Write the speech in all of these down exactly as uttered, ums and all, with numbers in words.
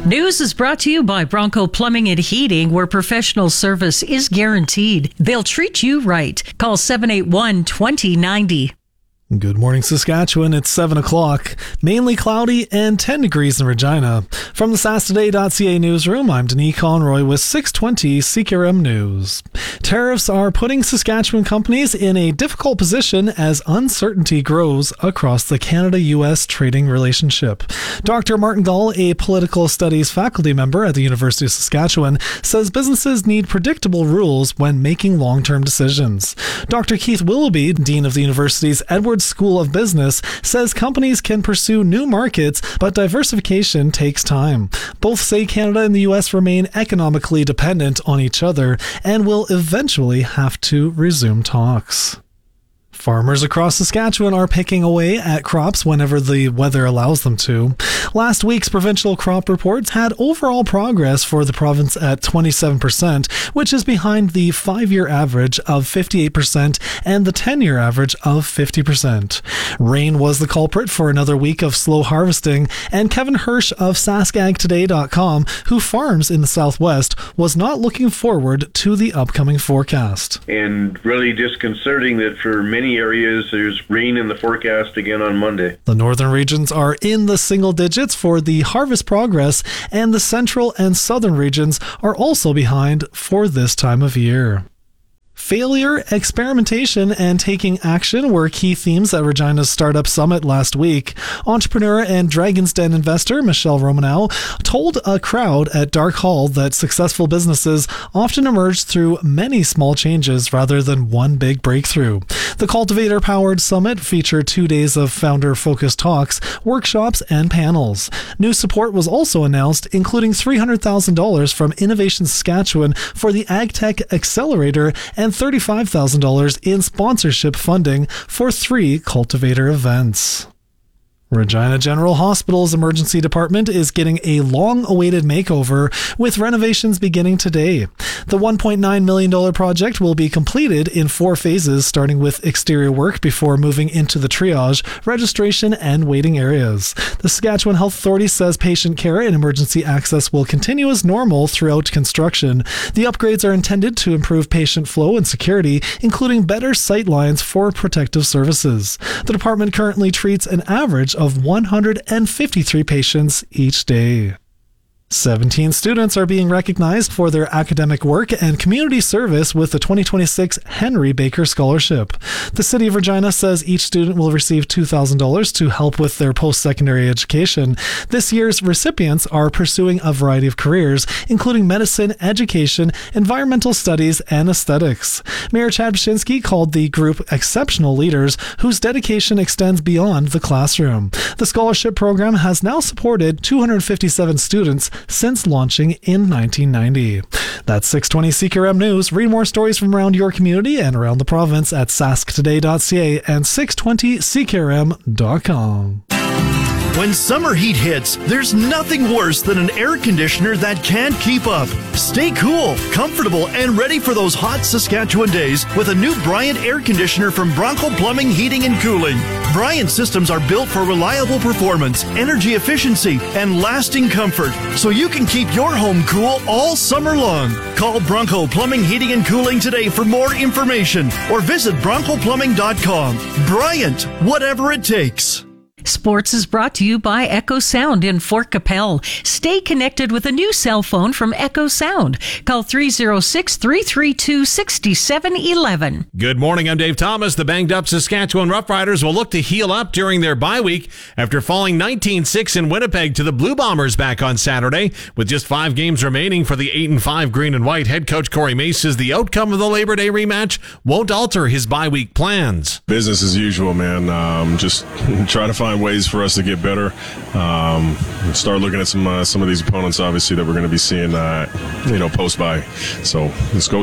News is brought to you by Bronco Plumbing and Heating, where professional service is guaranteed. They'll treat you right. Call seven eight one, two zero nine zero. Good morning, Saskatchewan. It's seven o'clock. Mainly cloudy and ten degrees in Regina. From the Sask Today dot C A newsroom, I'm Denis Conroy with six twenty C K R M News. Tariffs are putting Saskatchewan companies in a difficult position as uncertainty grows across the Canada U S trading relationship. Doctor Martin Gall, a political studies faculty member at the University of Saskatchewan, says businesses need predictable rules when making long-term decisions. Doctor Keith Willoughby, dean of the university's Edwards School of Business, says companies can pursue new markets, but diversification takes time. Both say Canada and the U S remain economically dependent on each other and will eventually have to resume talks. Farmers across Saskatchewan are picking away at crops whenever the weather allows them to. Last week's provincial crop reports had overall progress for the province at twenty-seven percent, which is behind the five-year average of fifty-eight percent and the ten-year average of fifty percent. Rain was the culprit for another week of slow harvesting, and Kevin Hirsch of Sask Ag Today dot com, who farms in the southwest, was not looking forward to the upcoming forecast. And really disconcerting that for many areas there's rain in the forecast again on Monday. The northern regions are in the single digits for the harvest progress, and the central and southern regions are also behind for this time of year. Failure, experimentation, and taking action were key themes at Regina's Startup Summit last week. Entrepreneur and Dragon's Den investor Michelle Romanow told a crowd at Dark Hall that successful businesses often emerge through many small changes rather than one big breakthrough. The Cultivator-powered summit featured two days of founder-focused talks, workshops, and panels. New support was also announced, including three hundred thousand dollars from Innovation Saskatchewan for the AgTech Accelerator and thirty-five thousand dollars in sponsorship funding for three Cultivator events. Regina General Hospital's emergency department is getting a long-awaited makeover, with renovations beginning today. The one point nine million dollars project will be completed in four phases, starting with exterior work before moving into the triage, registration, and waiting areas. The Saskatchewan Health Authority says patient care and emergency access will continue as normal throughout construction. The upgrades are intended to improve patient flow and security, including better sight lines for protective services. The department currently treats an average of one hundred fifty-three patients each day. seventeen students are being recognized for their academic work and community service with the twenty twenty-six Henry Baker Scholarship. The City of Regina says each student will receive two thousand dollars to help with their post-secondary education. This year's recipients are pursuing a variety of careers, including medicine, education, environmental studies, and aesthetics. Mayor Chad Paszynski called the group exceptional leaders whose dedication extends beyond the classroom. The scholarship program has now supported two hundred fifty-seven students since launching in nineteen ninety. That's six twenty C K R M News. Read more stories from around your community and around the province at Sask Today dot C A and six twenty C K R M dot com. When summer heat hits, there's nothing worse than an air conditioner that can't keep up. Stay cool, comfortable, and ready for those hot Saskatchewan days with a new Bryant air conditioner from Bronco Plumbing, Heating, and Cooling. Bryant systems are built for reliable performance, energy efficiency, and lasting comfort, so you can keep your home cool all summer long. Call Bronco Plumbing, Heating, and Cooling today for more information, or visit bronco plumbing dot com. Bryant, whatever it takes. Sports is brought to you by Echo Sound in Fort Capel. Stay connected with a new cell phone from Echo Sound. Call three oh six, three three two, six seven one one. Good morning, I'm Dave Thomas. The banged-up Saskatchewan Roughriders will look to heal up during their bye week after falling nineteen six in Winnipeg to the Blue Bombers back on Saturday. With just five games remaining for the eight and five Green and White, head coach Corey Mace says the outcome of the Labor Day rematch won't alter his bye week plans. Business as usual, man. Um, just try to find ways for us to get better. Um, start looking at some uh, some of these opponents, obviously, that we're going to be seeing, uh, you know, post-bye. So it's go time.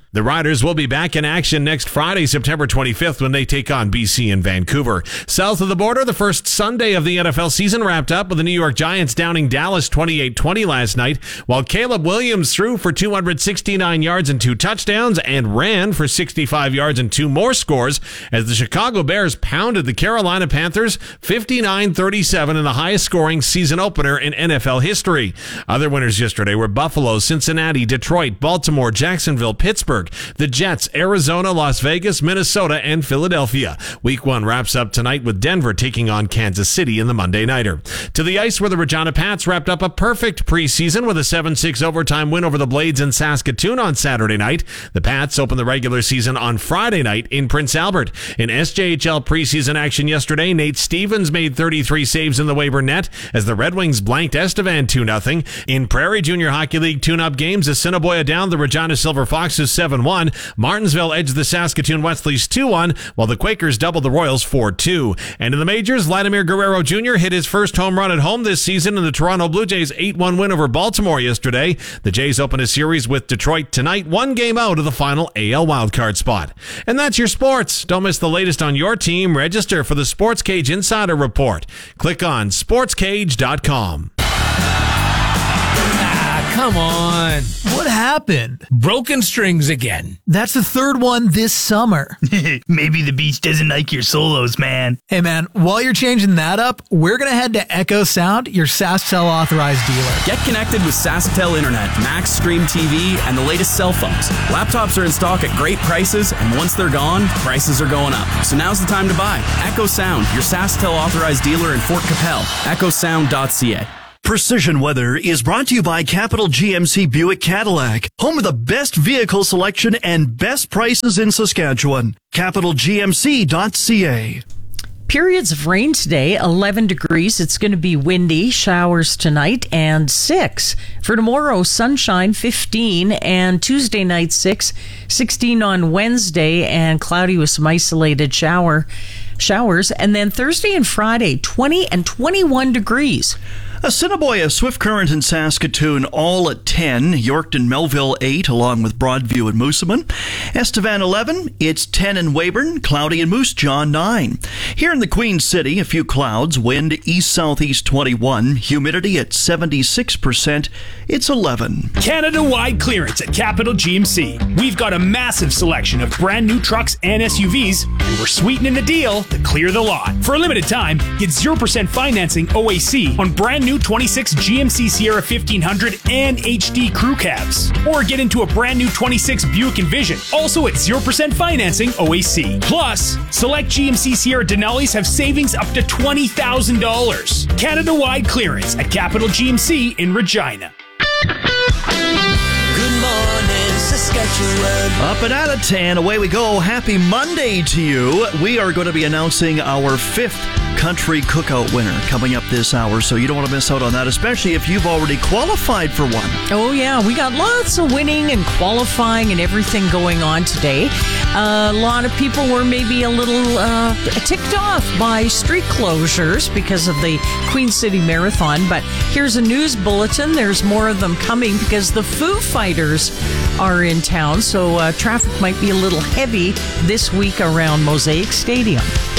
The Riders will be back in action next Friday, September twenty-fifth, when they take on B C in Vancouver. South of the border, the first Sunday of the N F L season wrapped up with the New York Giants downing Dallas twenty-eight twenty last night, while Caleb Williams threw for two hundred sixty-nine yards and two touchdowns and ran for sixty-five yards and two more scores as the Chicago Bears pounded the Carolina Panthers fifty-nine thirty-seven in the highest scoring season opener in N F L history. Other winners yesterday were Buffalo, Cincinnati, Detroit, Baltimore, Jacksonville, Pittsburgh, the Jets, Arizona, Las Vegas, Minnesota, and Philadelphia. Week one wraps up tonight with Denver taking on Kansas City in the Monday Nighter. To the ice, where the Regina Pats wrapped up a perfect preseason with a seven six overtime win over the Blades in Saskatoon on Saturday night. The Pats opened the regular season on Friday night in Prince Albert. In S J H L preseason action yesterday, Nate Stevens made thirty-three saves in the Weyburn net as the Red Wings blanked Estevan two nothing. In Prairie Junior Hockey League tune-up games, Assiniboia downed the Regina Silver Foxes seven one. Martinsville edged the Saskatoon Wesleys two one, while the Quakers doubled the Royals four two. And in the majors, Vladimir Guerrero Junior hit his first home run at home this season in the Toronto Blue Jays eight one win over Baltimore yesterday. The Jays open a series with Detroit tonight, one game out of the final A L wildcard spot. And that's your sports. Don't miss the latest on your team. Register for the Sports Cage Insider Report. Click on sports cage dot com. Come on. What happened? Broken strings again. That's the third one this summer. Maybe the beach doesn't like your solos, man. Hey, man, while you're changing that up, we're going to head to Echo Sound, your SaskTel authorized dealer. Get connected with SaskTel Internet, Max Stream T V, and the latest cell phones. Laptops are in stock at great prices, and once they're gone, prices are going up. So now's the time to buy. Echo Sound, your SaskTel authorized dealer in Fort Capel. echo sound dot c a. Precision Weather is brought to you by Capital G M C Buick Cadillac, home of the best vehicle selection and best prices in Saskatchewan. capital g m c dot c a. Periods of rain today, eleven degrees. It's going to be windy, showers tonight, and six. For tomorrow, sunshine, fifteen, and Tuesday night, six. sixteen on Wednesday, and cloudy with some isolated shower showers. And then Thursday and Friday, twenty and twenty-one degrees. Assiniboia, Swift Current, and Saskatoon all at ten. Yorkton, Melville eight, along with Broadview and Moosomin. Estevan eleven. It's ten in Weyburn, cloudy in Moose Jaw nine. Here in the Queen City, a few clouds, wind east-southeast twenty-one, humidity at seventy-six percent. It's eleven. Canada-wide clearance at Capital G M C. We've got a massive selection of brand new trucks and S U Vs, and we're sweetening the deal to clear the lot. For a limited time, get zero percent financing O A C on brand new twenty-six G M C Sierra fifteen hundred and H D crew cabs. Or get into a brand new twenty-six Buick Envision, also at zero percent financing O A C. Plus, select G M C Sierra Denali's have savings up to twenty thousand dollars. Canada-wide clearance at Capital G M C in Regina. Good morning, Saskatchewan. Up and out of ten, away we go. Happy Monday to you. We are going to be announcing our fifth Country Cookout winner coming up this hour, so you don't want to miss out on that, especially if you've already qualified for one. Oh, yeah. We got lots of winning and qualifying and everything going on today. Uh, a lot of people were maybe a little uh, ticked off by street closures because of the Queen City Marathon, but here's a news bulletin. There's more of them coming because the Foo Fighters are in town, so uh, traffic might be a little heavy this week around Mosaic Stadium.